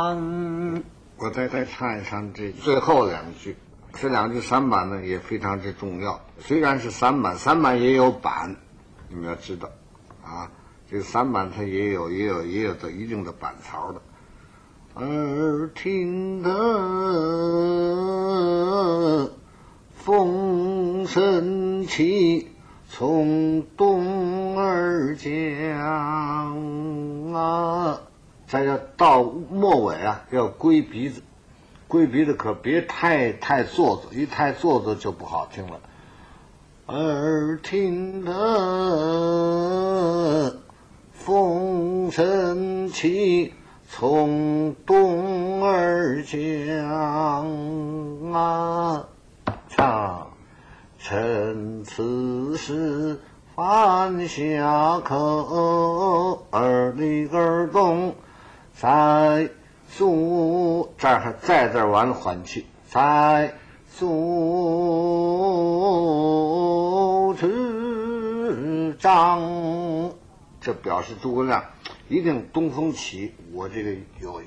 我再唱一唱这最后两句，这两句三板呢也非常之重要。虽然是三板，三板也有板，你们要知道啊，这个三板它也有的一定的板槽的。耳听得风声起，从东而降啊。再要到末尾啊，要归鼻子，归鼻子可别太做作，一太做作就不好听了。耳听得风声起，从东而降啊，唱。趁此时放下口，耳里耳动，在足这儿还在这儿完了缓气，在足之章，这表示诸葛亮一定东风起，我这个有